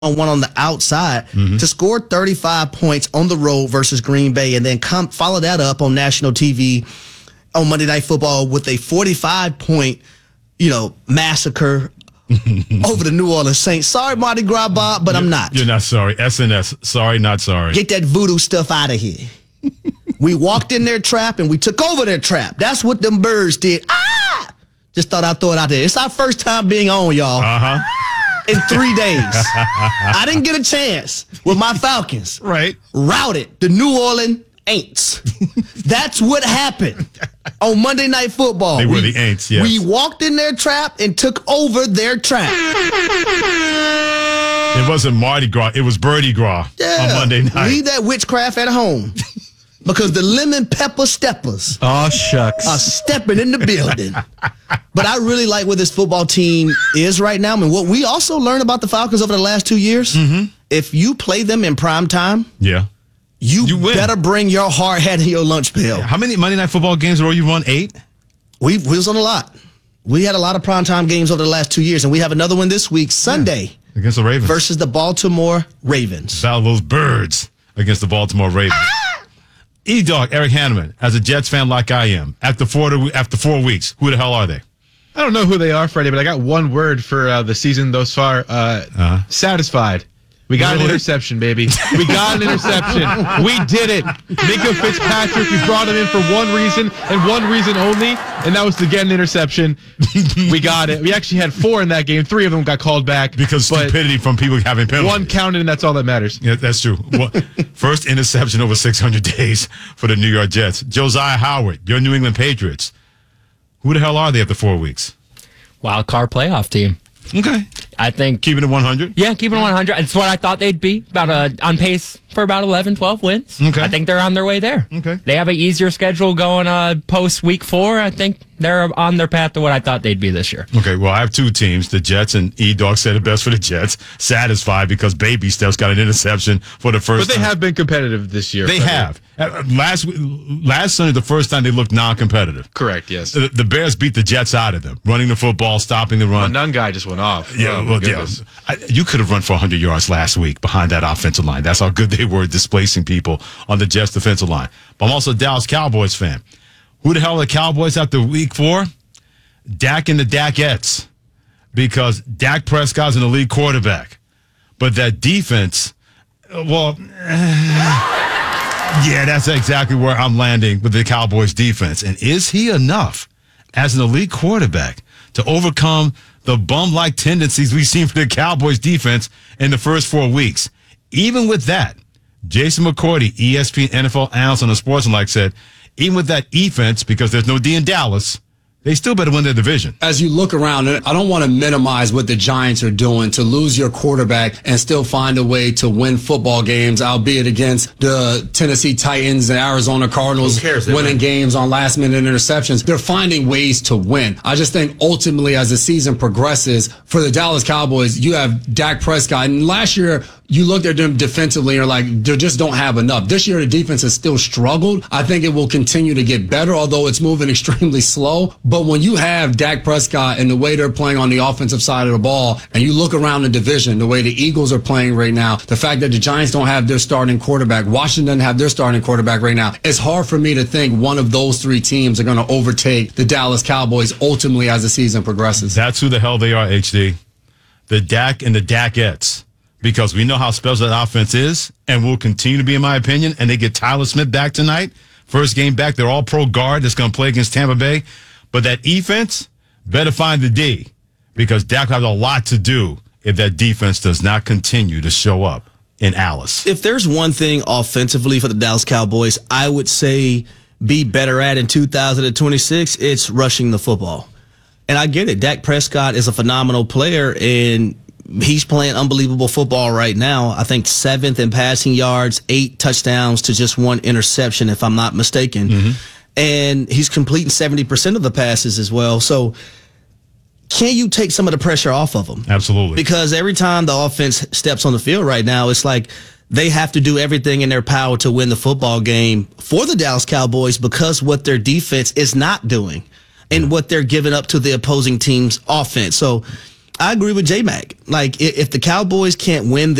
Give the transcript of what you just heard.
one on the outside to score 35 points on the road versus Green Bay and then follow that up on national TV on Monday Night Football with a 45-point, massacre over the New Orleans Saints. Sorry, Mardi Gras Bob, but I'm not. You're not sorry. SNS, sorry, not sorry. Get that voodoo stuff out of here. We walked in their trap and we took over their trap. That's what them birds did. Just thought I'd throw it out there. It's our first time being on, y'all. In 3 days. I didn't get a chance with my Falcons. Right. Routed the New Orleans Aints. That's what happened on Monday Night Football. They were the Aints, yes. We walked in their trap and took over their trap. It wasn't Mardi Gras. It was Birdie Gras on Monday night. Leave that witchcraft at home. Because the lemon pepper steppers are stepping in the building. But I really like where this football team is right now. I mean, what we also learned about the Falcons over the last 2 years, if you play them in prime time, you better bring your hard hat and your lunch pail. How many Monday Night Football games in a row you won? 8? We was on a lot. We had a lot of primetime games over the last 2 years, and we have another one this week, Sunday. Against the Ravens. Versus the Baltimore Ravens. Battle those birds against the Baltimore Ravens. E-Dog, Eric Hanneman, as a Jets fan like I am, after 4 weeks, who the hell are they? I don't know who they are, Freddie, but I got one word for the season thus far. Satisfied. We got an interception, baby. We got an interception. We did it. Minka Fitzpatrick, we brought him in for one reason and one reason only, and that was to get an interception. We got it. We actually had 4 in that game. 3 of them got called back. Because stupidity from people having penalties. One counted, and that's all that matters. Yeah, that's true. First interception over 600 days for the New York Jets. Josiah Howard, your New England Patriots. Who the hell are they after 4 weeks? Wild card playoff team. Okay. I think keeping it 100. Yeah, keeping it 100. It's what I thought they'd be. On pace for about 11, 12 wins. Okay. I think they're on their way there. Okay. They have an easier schedule going post week 4. I think they're on their path to what I thought they'd be this year. Okay, well, I have 2 teams, the Jets, and E-Dog said it best for the Jets. Satisfied because Baby Steps got an interception for the first time. But they have been competitive this year. They have. Last Sunday, the first time they looked non-competitive. Correct, yes. The Bears beat the Jets out of them, running the football, stopping the run. None guy just went off. You could have run for 100 yards last week behind that offensive line. That's how good they were displacing people on the Jets defensive line. But I'm also a Dallas Cowboys fan. Who the hell are the Cowboys after week 4? Dak and the Dakettes. Because Dak Prescott's an elite quarterback. But that defense, yeah, that's exactly where I'm landing with the Cowboys defense. And is he enough as an elite quarterback to overcome the bum-like tendencies we've seen from the Cowboys defense in the first 4 weeks? Even with that, Jason McCourty, ESPN NFL analyst on the Sportsmanlike, said, even with that defense, because there's no D in Dallas, they still better win their division. As you look around, I don't want to minimize what the Giants are doing to lose your quarterback and still find a way to win football games, albeit against the Tennessee Titans and Arizona Cardinals winning games on last-minute interceptions. They're finding ways to win. I just think ultimately as the season progresses, for the Dallas Cowboys, you have Dak Prescott. And last year, you looked at them defensively and you're like, they just don't have enough. This year, the defense has still struggled. I think it will continue to get better, although it's moving extremely slow. But when you have Dak Prescott and the way they're playing on the offensive side of the ball, and you look around the division, the way the Eagles are playing right now, the fact that the Giants don't have their starting quarterback, Washington doesn't have their starting quarterback right now, it's hard for me to think one of those 3 teams are going to overtake the Dallas Cowboys ultimately as the season progresses. That's who the hell they are, HD. The Dak and the Dakettes. Because we know how special that offense is and will continue to be, in my opinion. And they get Tyler Smith back tonight. First game back. They're all pro guard that's going to play against Tampa Bay. But that defense better find the D, because Dak has a lot to do if that defense does not continue to show up in Alice. If there's one thing offensively for the Dallas Cowboys, I would say be better at in 2026, it's rushing the football. And I get it. Dak Prescott is a phenomenal player, and he's playing unbelievable football right now. I think 7th in passing yards, 8 touchdowns to just 1 interception, if I'm not mistaken. And he's completing 70% of the passes as well. So can you take some of the pressure off of him? Absolutely. Because every time the offense steps on the field right now, it's like they have to do everything in their power to win the football game for the Dallas Cowboys, because what their defense is not doing and what they're giving up to the opposing team's offense. So I agree with J-Mac. Like, if the Cowboys can't win